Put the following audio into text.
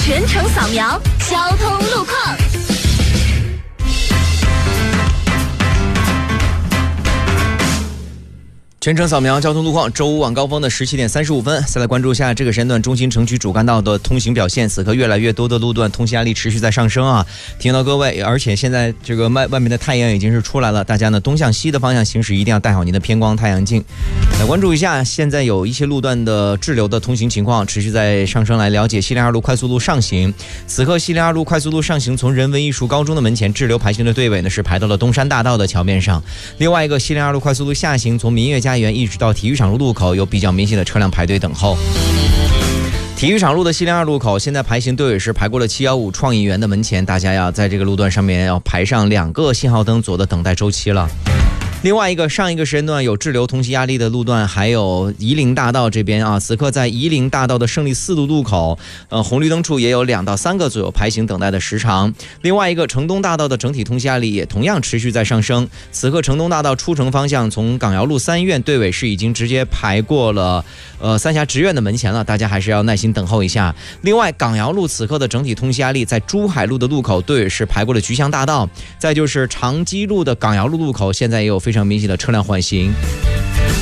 全程扫描交通路况。 全程扫描交通路况，周五晚高峰的17点35分，再来关注一下这个时间段中心城区主干道的通行表现。此刻越来越多的路段通行压力持续在上升啊，提醒到各位，而且现在这个外面的太阳已经是出来了，大家呢东向西的方向行驶一定要带好您的偏光太阳镜。来关注一下，现在有一些路段的滞留的通行情况持续在上升，来了解西陵2路快速路上行。此刻西陵2路快速路上行，从人文艺术高中的门前滞留排行的队尾呢是排到了东山大道的桥面上。另外一个西陵2路快速路下行，从民悦家园一直到体育场路口有比较明显的车辆排队等候。体育场路的西陵2路口现在排行队尾是排过了715创意园的门前，大家要在这个路段上面要排上2个信号灯左的等待周期了。另外一个上一个时间段有滞留通行压力的路段，还有夷陵大道这边啊，此刻在夷陵大道的胜利4路路口，红绿灯处也有2到3个左右排行等待的时长。另外一个城东大道的整体通行压力也同样持续在上升，此刻城东大道出城方向从港窑路3院队尾是已经直接排过了三峡职院的门前了，大家还是要耐心等候一下。另外港窑路此刻的整体通行压力在珠海路的路口队尾是排过了菊祥大道，再就是长基路的港窑路路口现在也有非常明显的车辆缓行。